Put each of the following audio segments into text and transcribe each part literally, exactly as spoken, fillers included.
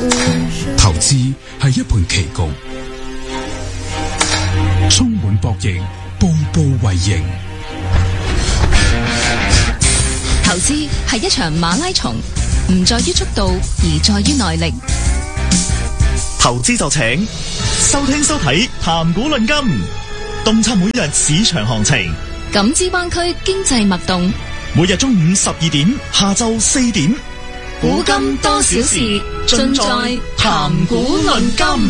投資係一盤棋局，充滿博弈，步步為營。 投資係一場馬拉松，唔在於速度，而在於耐力。 投資就請收聽收睇談股論金，洞察每日市場行情， 感知灣區經濟脈動。 每日中午十二點，下晝四點， 股金多少事，盡在談股論金。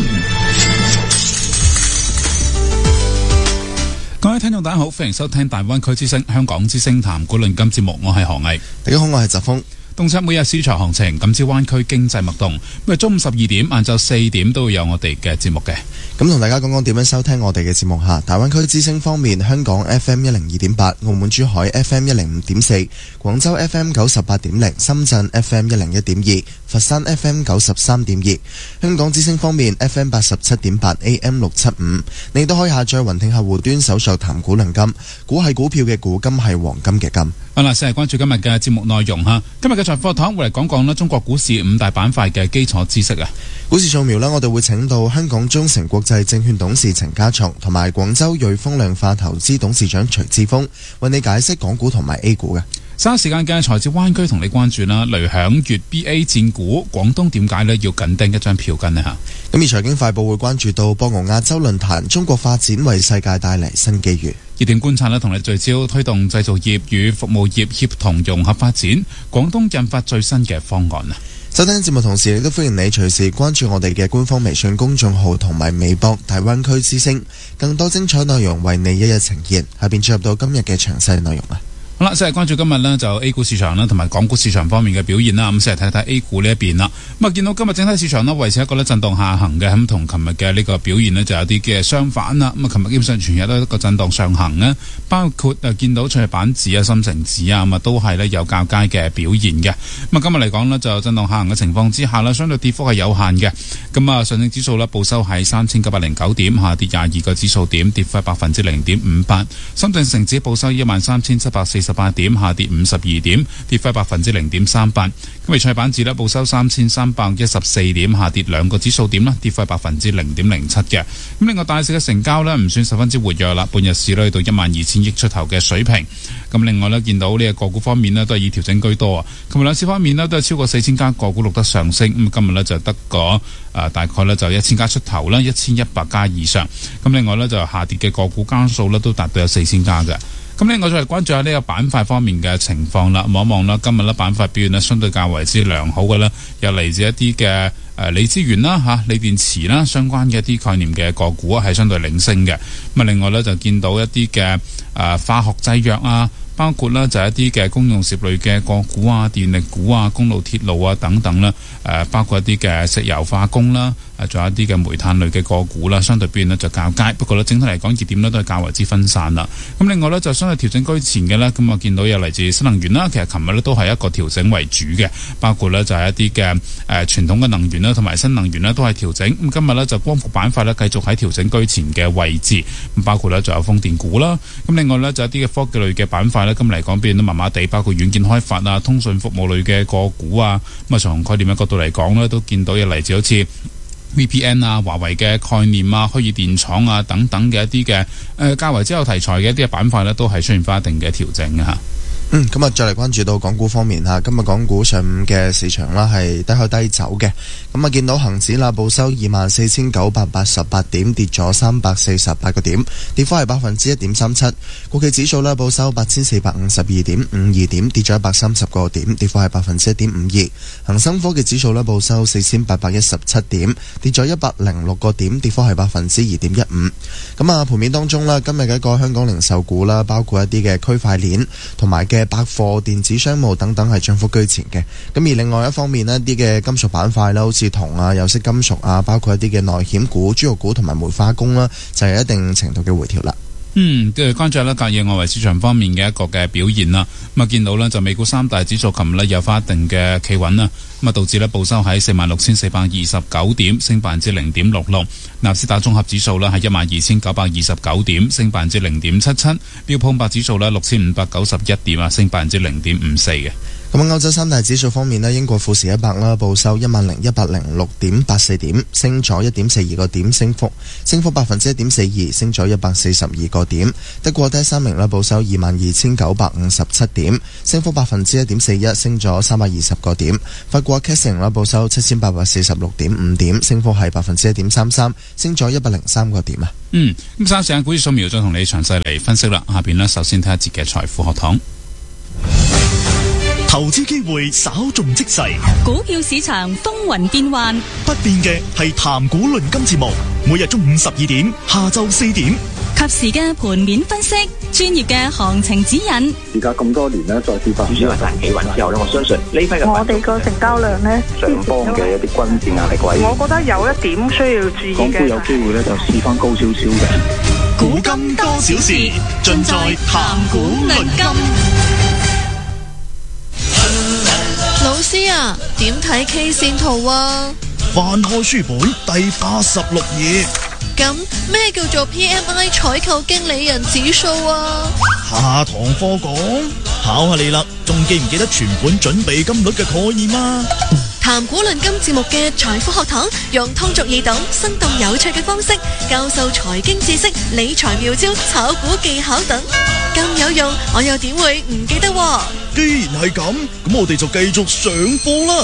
各位聽眾大家好，歡迎收聽大灣區之聲香港之聲談股論金節目，我係何毅。 大家好，我係澤峰。 洞察每日市場行情，感知灣區經濟脈動。咁啊，中午十二點、晏晝四點都會有我哋嘅節目嘅。 咁同大家講講點樣收聽我哋嘅節目吓。大灣區之聲方面，香港 F M 一零二點八，澳門珠海 F M 一零五點四，廣州 F M 九十八點零，深圳 F M 一零一點二，佛山 F M 九十三點二。香港之聲方面 F M 八十七點八 A M 六七五，你都可以下載雲聽客戶端搜索談股論金，股係股票嘅股，金係黃金嘅金。 好啦，先係關注今日嘅節目內容吓。今日嘅財課堂會嚟講講咧中國股市五大板塊嘅基礎知識啊。 股市掃描啦，我哋會請到香港中誠國際證券董事陳家松同埋廣州瑞豐量化投資董事長徐志峰為你解釋港股同埋 A 股嘅。 稍後時間嘅財智灣區同你關注啦，雷響粵 B A 戰股，廣東點解呢要緊盯一張票根呢？吓？ 咁而財經快報會關注到博鰲亞洲論壇，中國發展為世界帶嚟新機遇。 熱點觀察呢，同你聚焦推動製造業與服務業協同融合發展，廣東印發最新嘅方案啊！ 收聽節目同時，亦都歡迎你隨時關注我哋嘅官方微信公眾號同埋微博大灣區之聲，更多精彩內容為你一日呈現。下邊進入到今日嘅詳細內容啦。 好啦，先係關注今日呢就 A 股市場啦，同埋港股市場方面嘅表現啦。咁先嚟睇睇 A 股呢一邊啦。咁啊，見到今日整體市場呢維持一個呢震盪下行嘅，咁同琴日嘅呢個表現呢就有啲嘅相反啦。咁啊，琴日基本上全日都一個震盪上行呢，包括啊見到創業板指啊、深成指啊，咁啊都係呢有較佳嘅表現嘅。咁啊，今日嚟講呢就震盪下行嘅情況之下呢，相對跌幅係有限嘅。咁啊，上證指數呢報收喺三千九百零九點，下跌廿二個指數點，跌幅百分之零點五八。深證成指報收一萬三千七百四十八點，下跌五十二點，跌幅百分之零點三八。咁而創業板指呢報收三千三百一十四點，下跌兩個指數點啦，跌幅百分之零點零七嘅。咁另外大市嘅成交呢唔算十分之活躍啦，半日市呢去到一萬二千億出頭嘅水平。咁另外呢見到呢個個股方面呢都係以調整居多啊。琴日兩市方面呢都係超過四千家個股錄得上升，咁今日呢就得個誒、呃、大概呢就一千家出頭啦，一千一百家以上。咁另外呢就下跌嘅個股家數呢都達到有四千家嘅。咁另外再嚟關注下呢個板塊方面嘅情況啦，望一望啦，今日呢板塊表現呢相對較為之良好嘅啦，又嚟自一啲嘅誒鋰資源啦、嚇鋰電池啦相關嘅一啲概念嘅個股係相對領升嘅。咁啊，另外呢就見到一啲嘅誒化學製藥啊，包括呢就係一啲嘅公用事業類嘅個股啊、電力股啊、公路鐵路啊等等啦，誒包括一啲嘅石油化工啦，誒仲有一啲嘅煤炭類嘅個股啦，相對表現呢就較佳。不過呢整體嚟講熱點呢都係較為之分散啦。咁另外呢就相對調整居前嘅呢，咁啊見到有嚟自新能源啦，其實琴日呢都係一個調整為主嘅，包括呢就係一啲嘅誒傳統嘅能源啦，同埋新能源呢都係調整。咁今日呢就光伏板塊呢繼續喺調整居前嘅位置，咁包括呢就有風電股啦。咁另外呢就有一啲嘅科技類嘅板塊呢，今日嚟講表現都麻麻地，包括軟件開發啊、通訊服務類嘅個股啊。咁啊從概念嘅角度嚟講呢，都見到有嚟自好似V P N 啊、華為嘅概念啊、虛擬電廠啊等等嘅一啲嘅誒較為之有題材嘅一啲嘅板塊呢，都係出現翻一定嘅調整嘅嚇。 嗯，咁啊，再嚟關注到港股方面吓，今日港股上午嘅市場啦係低開低走嘅，咁啊見到恒指啦報收二萬四千九百八十八點，跌咗三百四十八個點，跌幅係百分之一點三七。國企指數啦報收八千四百五十二點五二點，跌咗一百三十個點，跌幅係百分之一點五二。恒生科技指數啦報收四千八百一十七點，跌咗一百零六個點，跌幅係百分之二點一五。咁啊盤面當中啦，今日嘅一個香港零售股啦，包括一啲嘅區塊鏈同埋嘅嘅百貨、電子商務等等係漲幅居前嘅。咁而另外一方面呢，啲嘅金屬板塊啦，好似銅啊、有色金屬啊，包括一啲嘅內險股、豬肉股同埋煤化工啦，就係一定程度嘅回調啦。 嗯，跟住關注咧隔夜外圍市場方面嘅一個嘅表現啦。咁啊，見到呢就美股三大指數琴日咧有翻一定嘅企穩啦。咁啊，導致呢報收喺四萬六千四百二十九點，升百分之零點六六。納斯達綜合指數呢係一萬二千九百二十九點，升百分之零點七七。標普五百指數呢六千五百九十一點啊，升百分之零點五四嘅。 咁歐洲三大指數方面呢，英國富時一百啦，報收一萬零一百零六點八四點，升咗一點四二個點，升幅升幅百分之一點四二，升咗一百四十二個點。德國第三名啦，報收二萬二千九百五十七點，升幅百分之一點四一，升咗三百二十個點。法國 C A C 啦，報收七千八百四十六點五點，升幅係百分之一點三三，升咗一百零三個點啊。 嗯，咁三時間股市掃描再同你詳細嚟分析啦。下邊呢，首先睇一節嘅財富學堂。 投資機會稍縱即逝， 股票市場風雲變幻， 不變嘅係談股論金節目，每日中午十二點，下晝四點， 及時嘅盤面分析，專業嘅行情指引。 而家咁多年咧，再次發展主要係企穩之後咧，我相信呢批嘅我哋個成交量咧， 上方嘅一啲均線壓力位， 我覺得有一點需要注意嘅， 港股有機會咧就試翻高少少嘅。 股金多少事，盡在談股論金。 老師啊，點睇 K 線圖啊？ 翻開書本第八十六頁。 咁咩叫做 P M I 採購經理人指數啊？ 下堂課講，考下你啦，仲記唔記得存款準備金率嘅概念啊？ 談股論金節目嘅財富學堂，用通俗易懂、生動有趣嘅方式教授財經知識、理財妙招、炒股技巧等，咁有用，我又點會唔記得喎？ 既然係咁，咁我哋就繼續上課啦。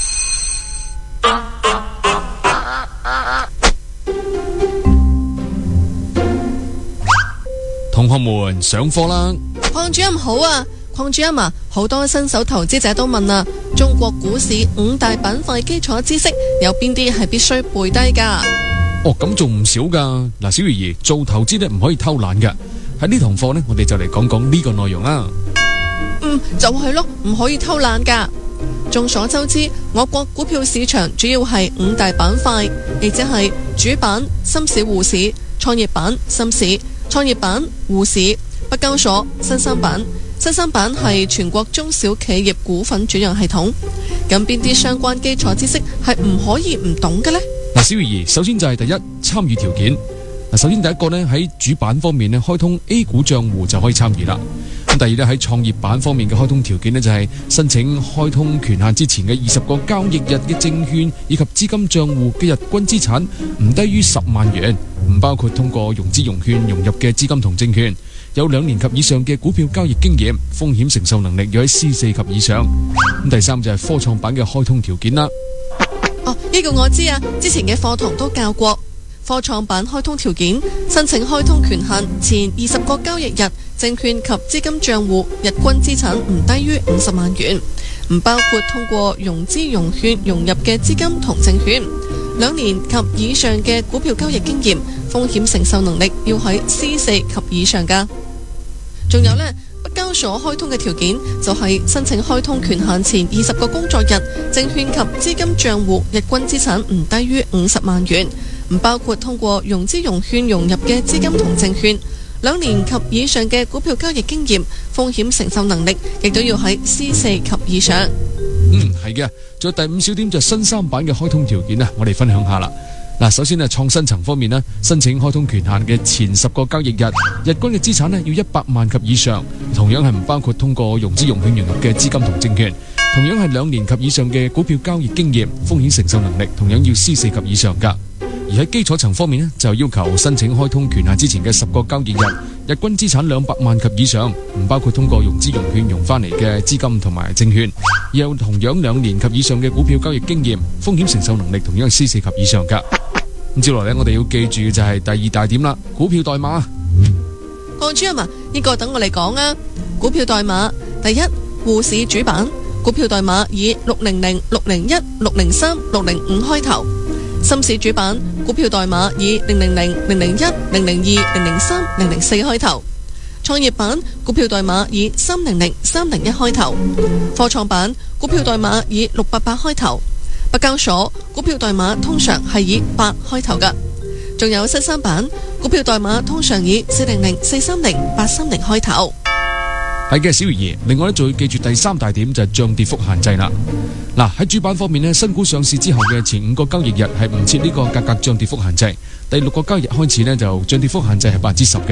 同學們上課啦！ 鄺主任好啊，鄺主任啊，好多新手投資者都問啊，中國股市五大板塊基礎知識有邊啲係必須背低噶？ 哦，咁仲唔少噶。嗱，小魚兒做投資咧唔可以偷懶噶。喺呢堂課呢，我哋就嚟講講呢個內容啦。 嗯，就係咯，唔可以偷懶噶。眾所周知，我國股票市場主要係五大板塊，亦即係主板、深市、滬市、創業板、深市、創業板、滬市、北交所、新三板。新三板係全國中小企業股份轉讓系統。咁邊啲相關基礎知識係唔可以唔懂嘅呢？ 嗱，小魚兒，首先就係第一，參與條件。嗱，首先第一個呢，喺主板方面呢，開通 A 股賬戶就可以參與啦。咁第二呢，喺創業板方面嘅開通條件呢，就係申請開通權限之前嘅二十個交易日嘅證券以及資金賬戶嘅日均資產唔低於十萬元，唔包括通過融資融券融入嘅資金同證券，有兩年及以上嘅股票交易經驗，風險承受能力要喺 C 四及以上。咁第三就係科創板嘅開通條件啦。 哦，呢個我知啊，之前嘅課堂都教過。科創板開通條件，申請開通權限前二十個交易日，證券及資金賬戶日均資產唔低於五十萬元，唔包括通過融資融券融入嘅資金同證券，兩年及以上嘅股票交易經驗，風險承受能力要喺 C 四及以上噶。仲有呢，北交所開通嘅條件就係申請開通權限前二十個工作日，證券及資金賬戶日均資產唔低於五十萬元，唔包括通過融資融券融入嘅資金同證券，兩年及以上嘅股票交易經驗，風險承受能力亦都要喺 C 四及以上。 嗯，係嘅。仲有第五小點就係新三板嘅開通條件啊，我哋分享下啦。嗱，首先係創新層方面咧，申請開通權限嘅前十個交易日，日均嘅資產咧要一百萬及以上，同樣係唔包括通過融資融券融入嘅資金同證券，同樣係兩年及以上嘅股票交易經驗，風險承受能力同樣要 C 四及以上噶。而喺基礎層方面咧，就要求申請開通權限之前嘅十個交易日，日均資產兩百萬及以上，唔包括通過融資融券融翻嚟嘅資金同埋證券，而有同樣兩年及以上嘅股票交易經驗，風險承受能力同樣係 C 四及以上噶。咁接落嚟，我哋要記住就係第二大點啦，股票代碼。 鄺主任啊，呢個等我嚟講啊。股票代碼第一，滬市主板股票代碼以六零零、六零一、六零三、六零五開頭；深市主板股票代碼以零零零、零零一、零零二、零零三、零零四開頭；創業板股票代碼以三零零、三零一開頭；科創板股票代碼以六八八開頭。北交所股票代碼通常係以八開頭噶，仲有新三板股票代碼通常以四零零、四三零、八三零開頭。 係嘅，小魚兒。另外咧，仲要記住第三大點就係漲跌幅限制啦。嗱，喺主板方面咧，新股上市之後嘅前五個交易日係唔設呢個價格漲跌幅限制，第六個交易日開始呢，就漲跌幅限制係百分之十嘅。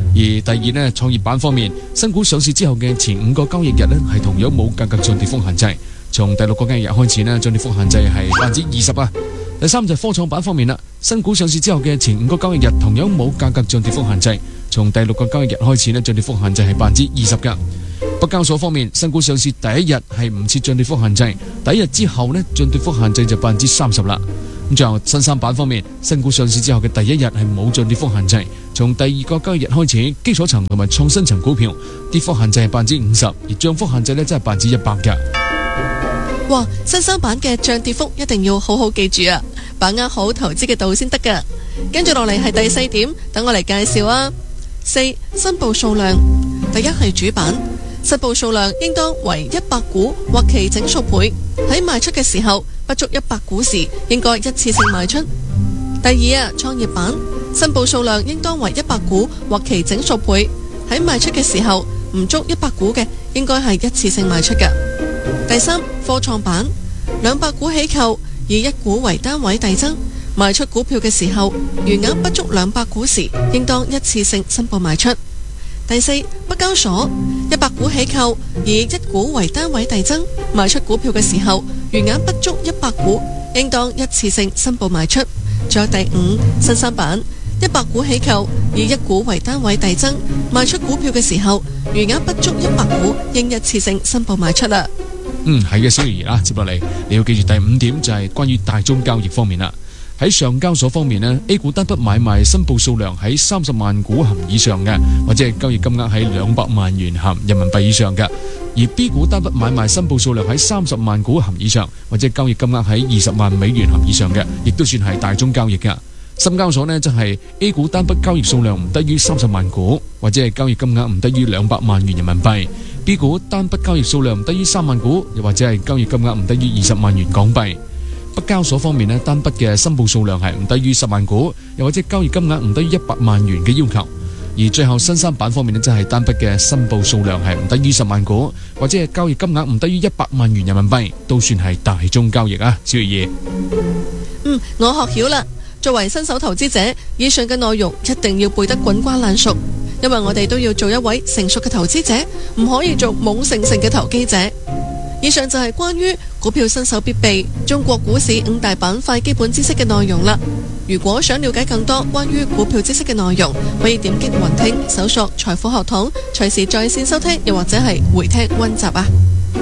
而第二呢，創業板方面，新股上市之後嘅前五個交易日呢，係同樣冇價格漲跌幅限制。從第六個交易日開始呢，漲跌幅限制係百分之二十啊。第三就係科創板方面啦，新股上市之後嘅前五個交易日同樣冇價格漲跌幅限制。從第六個交易日開始呢，漲跌幅限制係百分之二十噶。北交所方面，新股上市第一日係唔設漲跌幅限制，第一日之後呢，漲跌幅限制就百分之三十啦。咁最後新三板方面，新股上市之後嘅第一日係冇漲跌幅限制，從第二個交易日開始，基礎層同埋創新層股票跌幅限制係百分之五十，而漲幅限制呢，真係百分之一百嘅。 哇！新三板嘅漲跌幅一定要好好記住啊，把握好投資嘅度先得噶。跟住落嚟係第四點，等我嚟介紹啊。四、申報數量，第一係主板。申報數量應當為一百股或其整數倍，喺賣出嘅時候不足一百股時，應該一次性賣出。第二啊，創業板申報數量應當為一百股或其整數倍，喺賣出嘅時候唔足一百股嘅，應該係一次性賣出嘅。第三，科創板兩百股起購，以一股為單位遞增，賣出股票嘅時候餘額不足兩百股時，應當一次性申報賣出。第四，北交所一百股起購，以一股為單位遞增，賣出股票嘅時候餘額不足一百股，應當一次性申報賣出。仲有第五，新三板一百股起購，以一股為單位遞增，賣出股票嘅時候餘額不足一百股，應一次性申報賣出啦。 嗯，係嘅，小儀啦，接落嚟你要記住第五點就係關於大宗交易方面啦。喺上交所方面呢 A 股單筆買賣申報數量喺三十萬股含以上嘅，或者係交易金額喺兩百萬元含人民幣以上嘅；而 B 股單筆買賣申報數量喺三十萬股含以上，或者交易金額喺二十萬美元含以上嘅，亦都算係大宗交易嘅。深交所呢，即係 A 股單筆交易數量唔低於三十萬股，或者係交易金額唔低於兩百萬元人民幣。B 股單筆交易數量唔低於三萬股，又或者係交易金額唔低於二十萬元港幣。北交所方面呢，單筆嘅申報數量係唔低於十萬股，又或者交易金額唔低於一百萬元嘅要求。而最後新三板方面呢，即係單筆嘅申報數量係唔低於十萬股，或者係交易金額唔低於一百萬元人民幣，都算係大宗交易啊。小月兒， 嗯，我學曉啦。作為新手投資者，以上嘅內容一定要背得滾瓜爛熟，因為我哋都要做一位成熟嘅投資者，唔可以做懵盛盛嘅投機者。以上就係關於股票新手必備中國股市五大板塊基本知識嘅內容啦。如果想了解更多關於股票知識嘅內容，可以點擊雲聽搜索財富學堂，隨時在線收聽，又或者係回聽溫習啊。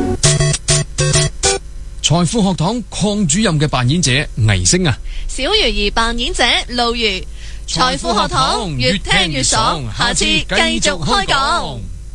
財富學堂鄺主任嘅扮演者倪星啊， 小魚兒扮演者路如。財富學堂越聽越爽，下次繼續開講。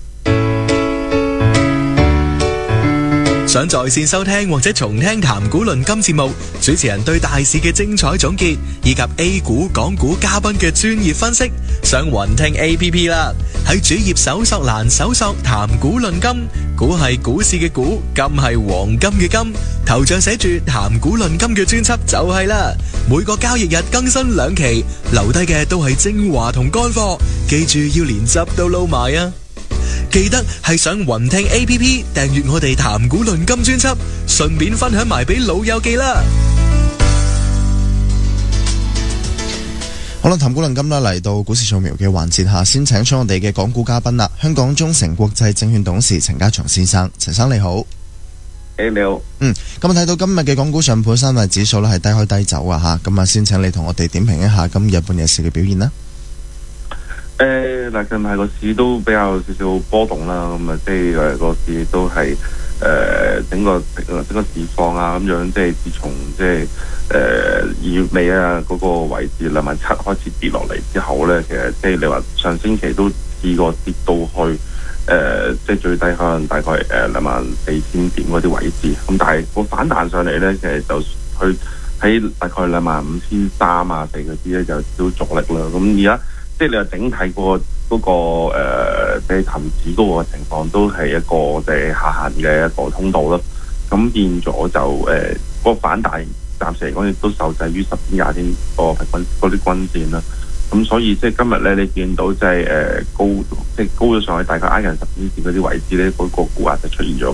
想在線收聽或者重聽談股論金節目，主持人對大市嘅精彩總結，以及 A 股、港股嘉賓嘅專業分析，上雲聽 A P P 啦。喺主頁搜索欄搜索談股論金，股係股市嘅股，金係黃金嘅金，頭像寫住談股論金嘅專輯就係啦。每個交易日更新兩期，留低嘅都係精華同乾貨，記住要連汁都撈埋啊！記得係上雲聽 A P P 訂閱我哋談股論金專輯，順便分享埋俾老友記啦。 好啦，談股論金啦，嚟到股市掃描嘅環節下，先請出我哋嘅港股嘉賓啦。香港中誠國際證券董事陳家祥先生，陳生你好。 誒，你好。 嗯，咁啊睇到今日嘅港股上盤三大指數咧係低開低走啊吓，咁啊先請你同我哋點評一下今日半日市嘅表現啦。 誒，嗱，近排個市都比較少少波動啦，咁啊，即係誒個市都係誒整個整個市況啊，咁樣，即係自從即係誒二月尾啊嗰個位置兩萬七開始跌落嚟之後咧，其實即係你話上星期都試過跌到去誒，即係最低可能大概誒兩萬四千點嗰啲位置，咁但係個反彈上嚟咧，其實就去喺大概兩萬五千三啊四嗰啲咧就少阻力啦，咁而家。即係你話整體個嗰個誒，即係恆指嗰個情況都係一個即係下行嘅一個通道啦。咁變咗就誒，嗰、呃那個反彈暫時嚟講亦都受制於十天廿天個平均嗰啲均線啦。咁所以即係今日咧，你見到即係誒高，即係高咗上去，大概挨近十天線嗰啲位置咧，嗰、那個沽壓就出現咗嘅。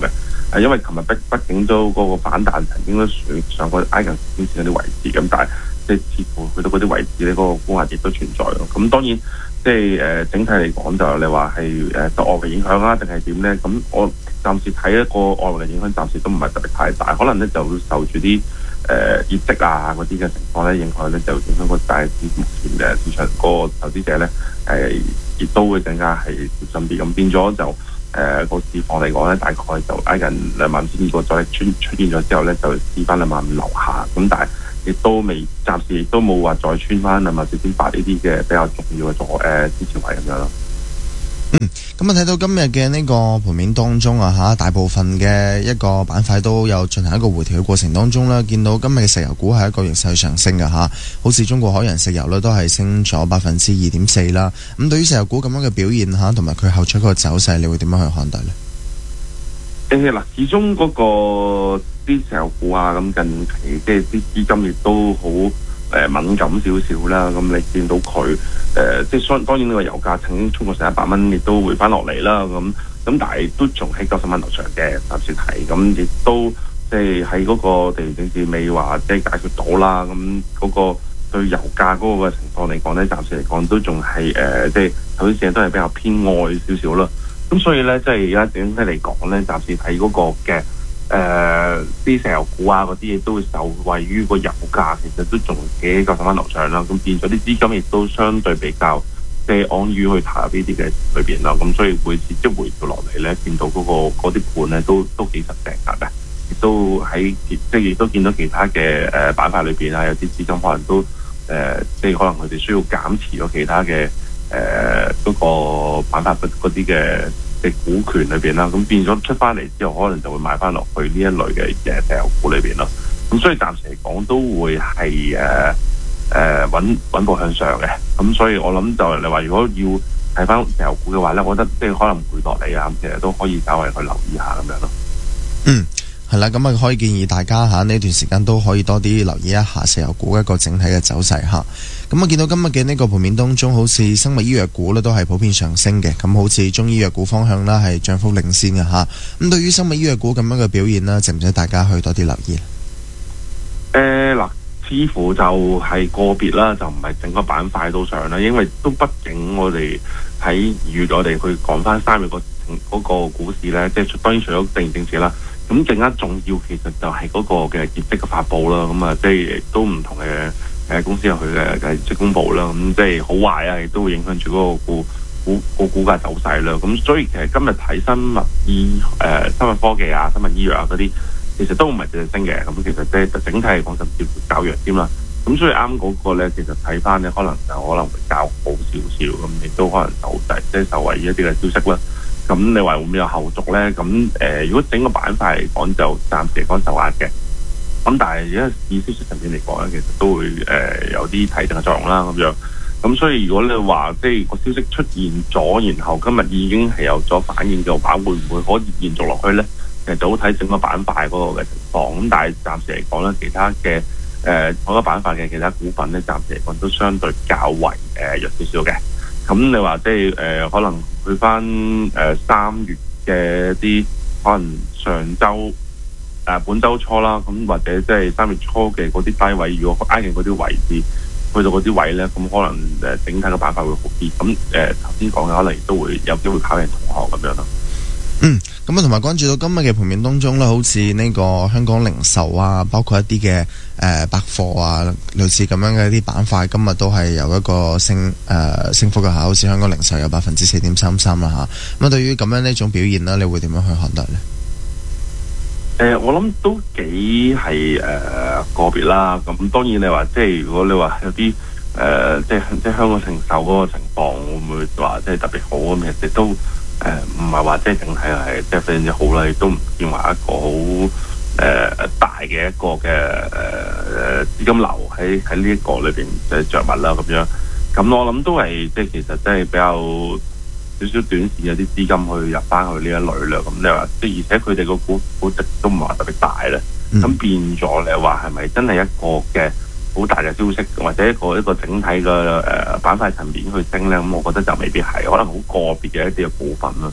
誒，因為琴日畢畢竟都嗰個反彈曾經都上上過挨近十天線嗰啲位置，咁但係即係似乎去到嗰啲位置咧，嗰、那個沽壓亦都存在咯。咁當然即係誒、呃、整體嚟講就你話係誒受外圍影響啊，定係點咧？咁我暫時睇一個外圍嘅影響，暫時都唔係特別太大，可能咧就會受住啲誒業績啊嗰啲嘅情況咧影響咧，就影響個大市目前嘅市場嗰個投資者咧誒亦都會更加係小心啲，咁變咗就。誒、呃、個市況嚟講咧，大概就挨近兩萬千二個阻力出出現咗之後咧，就試翻兩萬五樓下。咁但係亦都未，暫時亦都冇話再穿翻兩萬四千八呢啲嘅比較重要嘅阻誒支持位咁樣咯。 嗯，咁啊睇到今日嘅呢個盤面當中啊嚇，大部分嘅一個板塊都有進行一個回調嘅過程當中啦。見到今日嘅石油股係一個逆勢上升嘅嚇，好似中國海洋石油咧都係升咗百分之二點四啦。咁對於石油股咁樣嘅表現嚇，同埋佢後續嗰個走勢，你會點樣去看待呢？ 誒嗱，始終嗰個啲石油股啊，咁近期即係啲資金亦都好誒敏感少少啦。咁你見到佢。誒、呃，即係當當然呢個油價曾經衝過成一百蚊，亦都回翻落嚟啦。咁咁，但係都仲喺九十蚊樓上嘅，暫時睇。咁亦都即係喺嗰個地緣政治未話即係解決到啦。咁嗰個對油價嗰個嘅情況嚟講咧，暫時嚟講都仲係誒，即係投資者都係比較偏愛少少啦。咁所以咧，即係而家整體嚟講咧，暫時睇嗰個嘅。誒啲、呃、石油股啊嗰啲嘢都會受惠於個油價，其實都仲企喺九十蚊樓上啦。咁變咗啲資金亦都相對比較即係安於去投入呢啲嘅裏邊啦。咁所以會即係回調落嚟咧，見到嗰、嗰個嗰啲盤咧都都幾實淨㗎嘅。亦都喺即係亦都見到其他嘅誒板塊裏邊啊，有啲資金可能都誒、呃、即係可能佢哋需要減持咗其他嘅誒嗰個板塊嗰啲嘅。嘅股權裏邊啦，咁變咗出翻嚟之後，可能就會買翻落去呢一類嘅誒石油股裏邊咯。咁所以暫時嚟講都會係誒誒穩穩步向上嘅。咁所以我諗就你話，如果要睇翻石油股嘅話咧，我覺得即係可能回落嚟啊，其實都可以稍微去留意下咁樣咯。 嗯。係啦，咁啊可以建議大家嚇呢段時間都可以多啲留意一下石油股一個整體嘅走勢嚇。咁我見到今日嘅呢個盤面當中，好似生物醫藥股咧都係普遍上升嘅，咁好似中醫藥股方向啦係漲幅領先嘅嚇。咁對於生物醫藥股咁樣嘅表現啦，值唔值大家去多啲留意？ 誒嗱、呃，似乎就係個別啦，就唔係整個板塊都上啦，因為都畢竟我哋喺二月我哋去講翻三月個嗰個股市咧，即係當然除咗地緣政治啦。咁更加重要，其實就係嗰個嘅業績嘅發布啦。咁啊，即係都唔同嘅誒公司有佢嘅嘅業績公佈啦。咁即係好壞啊，亦都會影響住嗰個股股個股價走勢啦。咁所以其實今日睇生物醫誒、呃、生物科技啊、生物醫藥啊嗰啲，其實都唔係淨係升嘅。咁其實即係整體嚟講，甚至乎較弱添啦。咁所以啱嗰個咧，其實睇翻咧，可能就可能會較好少少。咁亦都可能受制，即係受惠於一啲嘅消息啦。咁你話會唔會有後續咧？咁誒、呃，如果整個板塊嚟講，就暫時嚟講受壓嘅。咁但係而家以消息層面嚟講咧，其實都會誒、呃、有啲提振嘅作用啦。咁樣咁，所以如果你話即係個消息出現咗，然後今日已經係有咗反應嘅話，會唔會可以延續落去咧？其實就好睇整個板塊嗰個嘅情況。咁但係暫時嚟講咧，其他嘅誒嗰個板塊嘅其他股份咧，暫時嚟講都相對較為誒、呃、弱少少嘅。咁你話即係誒可能去翻誒三月嘅一啲可能上週誒、呃、本週初啦，咁或者即係三月初嘅嗰啲低位，如果挨近嗰啲位置去到嗰啲位咧，咁可能誒整體嘅板塊會好啲。咁誒頭先講嘅可能亦都會有機會跑贏同行咁樣咯。 嗯，咁啊同埋關注到今日嘅盤面當中咧，好似呢個香港零售啊，包括一啲嘅誒百貨啊，類似咁樣嘅一啲板塊，今日都係有一個升誒、呃、升幅嘅嚇，好似香港零售有百分之四點三三啦嚇。咁啊，對於咁樣呢種表現咧，你會點樣去看待咧？ 誒、呃，我諗都幾係誒個別啦。咁當然你話即係如果你話有啲誒、呃、即係即係香港零售嗰個情況，會唔會話即係特別好咁？其實都誒唔係話即係整體係即係非常之好啦，亦都唔見話一個好誒、呃、大嘅一個嘅誒誒資金流喺喺呢一個裏邊嘅着物啦咁樣。咁我諗都係即係其實即係比較少少短線有啲資金去入翻去呢一類啦。咁你話即係而且佢哋個股估值都唔係話特別大咧，咁、嗯、變咗你話係咪真係一個嘅好大嘅消息，或者一個一個整體嘅誒、呃、板塊層面去升咧？咁我覺得就未必係，可能好個別嘅一啲嘅股份啦。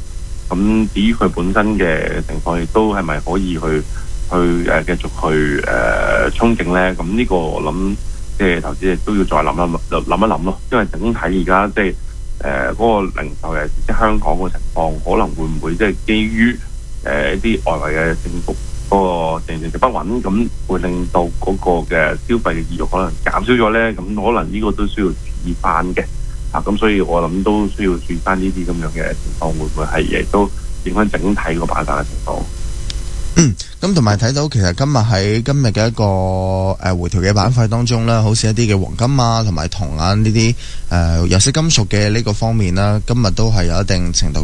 咁至於佢本身嘅情況，亦都係咪可以去去誒、呃、繼續去誒、呃、憧憬咧？咁呢個我諗即係投資者都要再諗一諗諗一諗咯，因為整體而家即係誒嗰個零售嘅即係香港個情況，可能會唔會即係基於誒一啲外圍嘅政局嗰個政治不穩，咁會令到嗰個嘅消費嘅意欲可能減少咗咧？咁可能呢個都需要注意翻嘅。啊，咁所以我諗都需要注意翻呢啲咁樣嘅情況，會唔會係亦都影響整體個板塊嘅情況？ 嗯，咁同埋睇到其實今日喺今日嘅一個誒、呃、回調嘅板塊當中咧，好似一啲嘅黃金啊，同埋銅啊呢啲誒有色金屬嘅呢個方面啦，今日都係有一定程度